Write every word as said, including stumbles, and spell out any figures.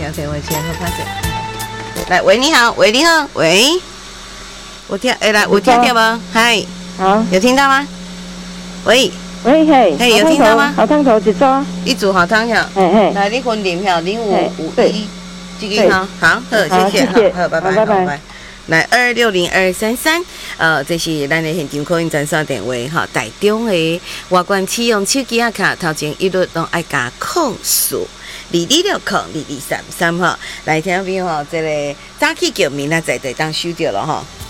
电话电话先好拍摄。来，喂，你好，喂，你好，喂，我听，哎，来，我听到吗？嗨， 好， 有听到吗？喂， 喂嘿， 嘿，有听到吗？ 好汤头一组， 一组好汤票， 嘿嘿， 来，你分点票零五五一，这个好，好，好，谢谢，好，好，拜拜，拜拜。来二六零二三三，呃，这是咱的现场口音专线电话哈，台中的外观启用手机啊卡，头前一律都爱加控数，二二六控二二三三哈，来听众朋友吼，这个早起叫明仔载就当收到了哈。